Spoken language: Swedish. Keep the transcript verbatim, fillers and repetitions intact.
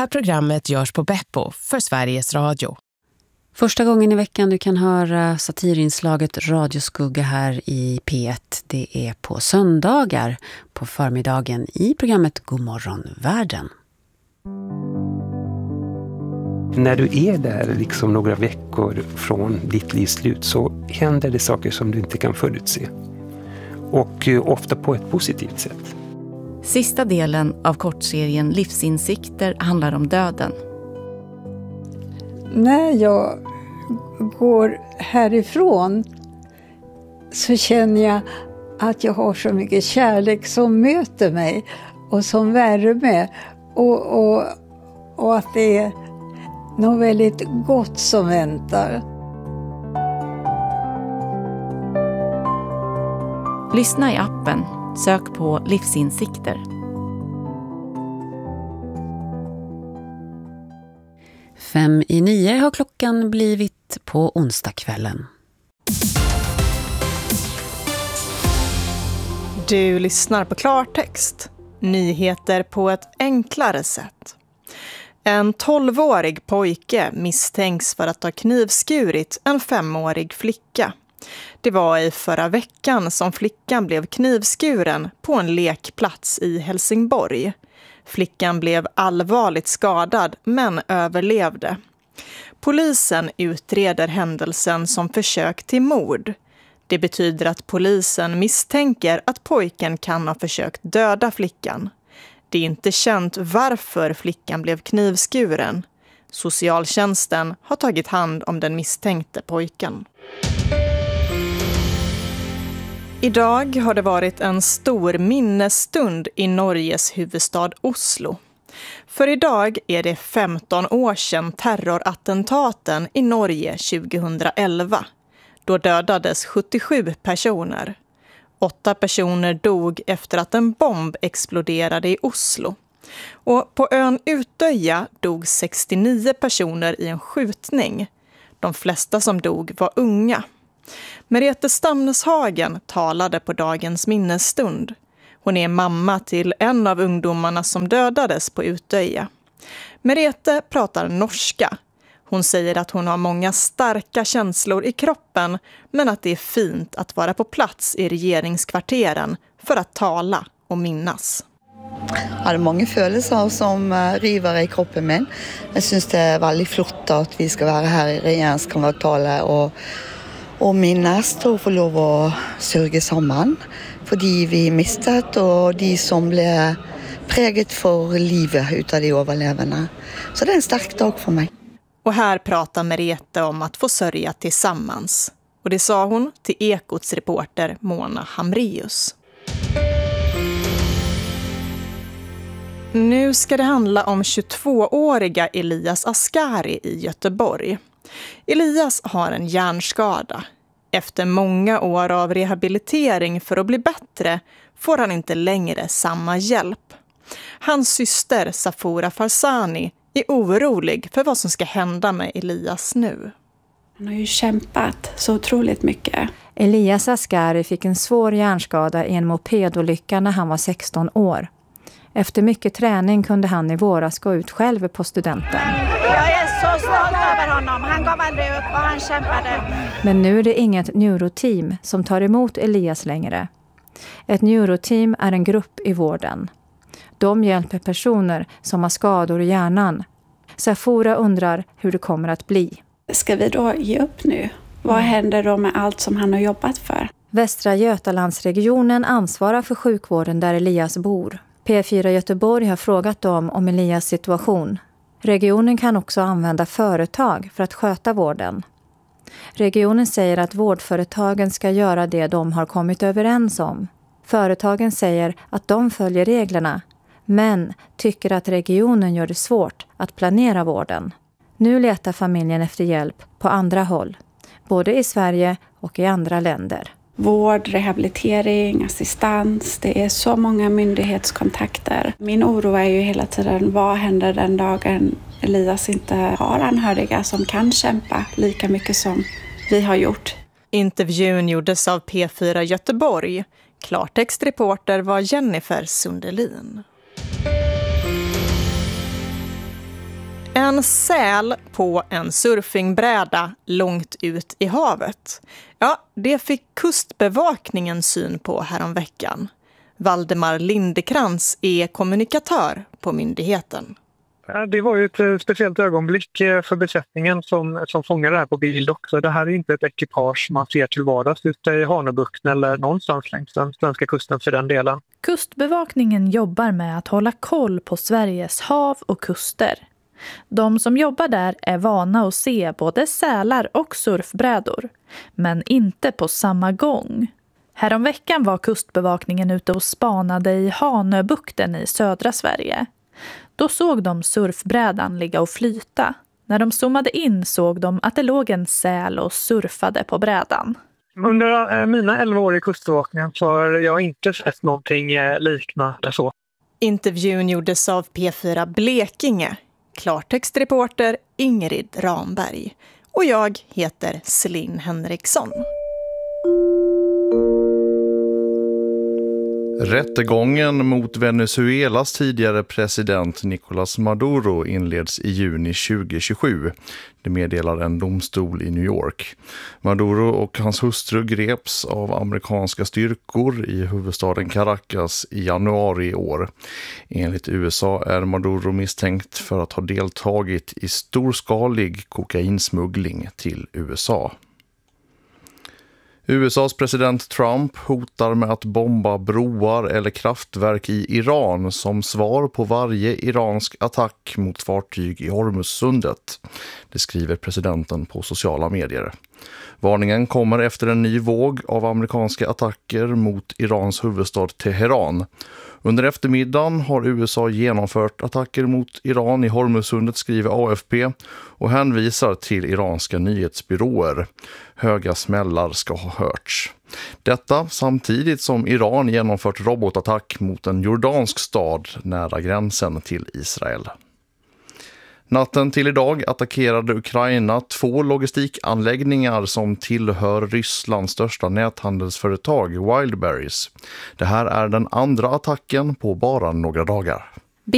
här programmet görs på Beppo för Sveriges Radio. Första gången i veckan du kan höra satirinslaget Radioskugga här i P ett. Det är på söndagar på förmiddagen i programmet Godmorgon Världen. När du är där liksom några veckor från ditt livs slut så händer det saker som du inte kan förutse. Och ofta på ett positivt sätt. Sista delen av kortserien Livsinsikter handlar om döden. När jag går härifrån så känner jag att jag har så mycket kärlek som möter mig och som värme och, och, och att det är något väldigt gott som väntar. Lyssna i appen. Sök på Livsinsikter. Fem i nio har klockan blivit på onsdagskvällen. Du lyssnar på Klartext. Nyheter på ett enklare sätt. En tolvårig pojke misstänks för att ha knivskurit en femårig flicka. Det var i förra veckan som flickan blev knivskuren på en lekplats i Helsingborg. Flickan blev allvarligt skadad men överlevde. Polisen utreder händelsen som försök till mord. Det betyder att polisen misstänker att pojken kan ha försökt döda flickan. Det är inte känt varför flickan blev knivskuren. Socialtjänsten har tagit hand om den misstänkte pojken. Idag har det varit en stor minnesstund i Norges huvudstad Oslo. För idag är det femton år sedan terrorattentaten i Norge tjugohundraelva. Då dödades sjuttiosju personer. Åtta personer dog efter att en bomb exploderade i Oslo. Och på ön Utöja dog sextionio personer i en skjutning. De flesta som dog var unga. Merete Stamneshagen talade på dagens minnesstund. Hon är mamma till en av ungdomarna som dödades på Utöja. Merete pratar norska. Hon säger att hon har många starka känslor i kroppen men att det är fint att vara på plats i regeringskvarteren för att tala och minnas. Ja, det är många känslor som river i kroppen min. Jag syns det är väldigt flott att vi ska vara här i regeringskvartalen och och minnas och få lov att sörja samman för de vi mistat och de som blev präget för livet utav de överlevande. Så det är en stark dag för mig. Och här pratar Merete om att få sörja tillsammans. Och det sa hon till Ekots reporter Mona Hamrius. Nu ska det handla om tjugotvååriga Elias Ascari i Göteborg. Elias har en hjärnskada. Efter många år av rehabilitering för att bli bättre får han inte längre samma hjälp. Hans syster Safura Farsani är orolig för vad som ska hända med Elias nu. Han har ju kämpat så otroligt mycket. Elias Ascari fick en svår hjärnskada i en mopedolycka när han var sexton år. Efter mycket träning kunde han i våras gå ut själv på studenten. Jag är så stolt över honom. Han gav aldrig upp och han kämpade. Men nu är det inget neuroteam som tar emot Elias längre. Ett neuroteam är en grupp i vården. De hjälper personer som har skador i hjärnan. Safura undrar hur det kommer att bli. Ska vi då ge upp nu? Vad händer då med allt som han har jobbat för? Västra Götalandsregionen ansvarar för sjukvården där Elias bor. P fyra Göteborg har frågat dem om Elias situation. Regionen kan också använda företag för att sköta vården. Regionen säger att vårdföretagen ska göra det de har kommit överens om. Företagen säger att de följer reglerna, men tycker att regionen gör det svårt att planera vården. Nu letar familjen efter hjälp på andra håll, både i Sverige och i andra länder. Vård, rehabilitering, assistans, det är så många myndighetskontakter. Min oro är ju hela tiden, vad händer den dagen Elias inte har anhöriga som kan kämpa lika mycket som vi har gjort. Intervjun gjordes av P fyra Göteborg. Klartextreporter var Jennifer Sundelin. En säl på en surfingbräda långt ut i havet. Ja, det fick kustbevakningen syn på häromveckan. Valdemar Lindekrans är kommunikatör på myndigheten. Det var ju ett speciellt ögonblick för besättningen som, som fångade det här på bild också. Det här är inte ett ekipage man ser till vardags ute i Hanöbukten eller någonstans längs den svenska kusten för den delen. Kustbevakningen jobbar med att hålla koll på Sveriges hav och kuster. De som jobbar där är vana att se både sälar och surfbrädor, men inte på samma gång. Häromveckan var kustbevakningen ute och spanade i Hanöbukten i södra Sverige. Då såg de surfbrädan ligga och flyta. När de zoomade in såg de att det låg en säl och surfade på brädan. Under mina elva år i kustbevakningen så har jag inte sett någonting liknande så. Intervjun gjordes av P fyra Blekinge, klartextreporter Ingrid Ramberg. Och jag heter Celine Henriksson. Rättegången mot Venezuelas tidigare president Nicolás Maduro inleds i juni tjugohundratjugosju. Det meddelar en domstol i New York. Maduro och hans hustru greps av amerikanska styrkor i huvudstaden Caracas i januari i år. Enligt U S A är Maduro misstänkt för att ha deltagit i storskalig kokainsmuggling till U S A. U S A:s president Trump hotar med att bomba broar eller kraftverk i Iran som svar på varje iransk attack mot fartyg i Hormuzsundet. Det skriver presidenten på sociala medier. Varningen kommer efter en ny våg av amerikanska attacker mot Irans huvudstad Teheran. Under eftermiddagen har U S A genomfört attacker mot Iran i Hormuzsundet, skriver A F P, och hänvisar till iranska nyhetsbyråer. Höga smällar ska ha hörts. Detta samtidigt som Iran genomfört robotattack mot en jordansk stad nära gränsen till Israel. Natten till idag attackerade Ukraina två logistikanläggningar som tillhör Rysslands största näthandelsföretag Wildberries. Det här är den andra attacken på bara några dagar.